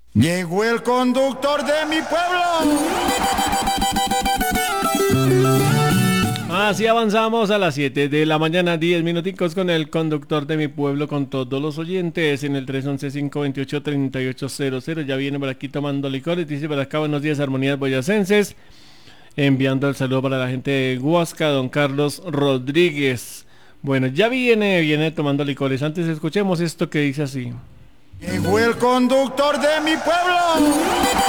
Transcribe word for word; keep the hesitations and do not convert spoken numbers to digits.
Llegó el conductor de mi pueblo. Así avanzamos a las siete de la mañana, diez minuticos con el conductor de mi pueblo, con todos los oyentes en el tres once, cinco veintiocho, treinta y ocho cero cero. Ya viene por aquí tomando licores, dice por acá: buenos días, armonías boyacenses. Enviando el saludo para la gente de Huasca, don Carlos Rodríguez. Bueno, ya viene, viene tomando licores. Antes escuchemos esto que dice así. Llegó el conductor de mi pueblo.